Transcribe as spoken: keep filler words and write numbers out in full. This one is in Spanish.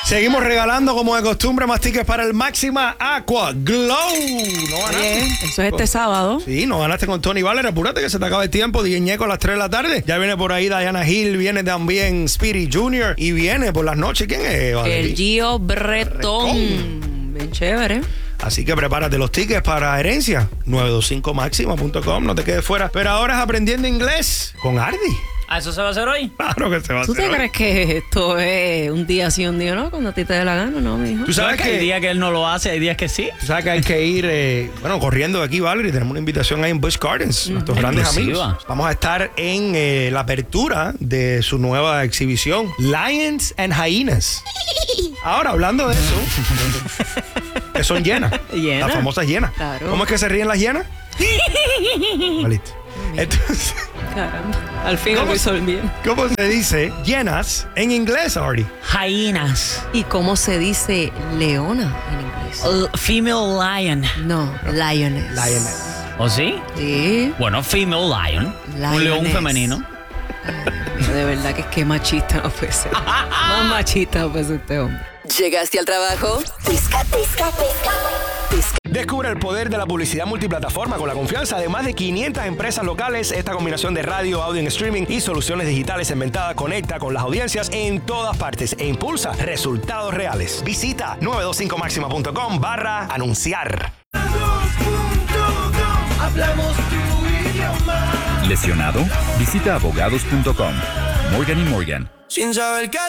Seguimos regalando como de costumbre más tickets para el Máxima Aqua Glow. ¿No ganaste? Oye, eso es este sábado. Sí, no ganaste con Tony Valer. Apúrate que se te acaba el tiempo. D J Ñeco a las tres de la tarde. Ya viene por ahí Diana Hill, viene también Speedy junior y viene por las noches. ¿Quién es, Valerie? El Gio Bretón. Bretón. Bien chévere. Así que prepárate los tickets para herencia. nueve dos cinco máxima punto com. No te quedes fuera. Pero ahora es aprendiendo inglés con Ardi. ¿A eso se va a hacer hoy? Claro que se va a ¿Tú hacer te hoy. crees que esto es un día sí, un día no? Cuando a ti te dé la gana, ¿no, mijo? ¿Tú sabes que hay que, días que él no lo hace, hay días que sí. tú sabes que hay que ir, eh, bueno, corriendo de aquí, Valerie. Tenemos una invitación ahí en Busch Gardens. Nuestros grandes Exclusiva. amigos. Vamos a estar en eh, la apertura de su nueva exhibición, Lions and Hyenas. Ahora, hablando de eso, que son hienas. Hienas. Las famosas hienas. Claro. ¿Cómo es que se ríen las hienas? Malito. Entonces, Caramba. Al fin ¿Cómo lo hizo se- bien. ¿cómo se dice hienas en inglés, Artie? Hyenas. ¿Y cómo se dice leona en inglés? L- female lion. No, lioness. Lioness. ¿O sí? Sí. Bueno, female lion. Un león Lioness. femenino. Ay, de verdad que es que machista no puede ser. Más machista no puede ser este hombre. ¿Llegaste al trabajo? Tisca, tisca, tisca. Tisca. Descubre el poder de la publicidad multiplataforma con la confianza de más de quinientas empresas locales. Esta combinación de radio, audio en streaming y soluciones digitales inventadas conecta con las audiencias en todas partes e impulsa resultados reales. Visita nueve dos cinco máxima punto com barra anunciar. ¿Lesionado? Visita abogados punto com. Morgan y Morgan. Sin saber qué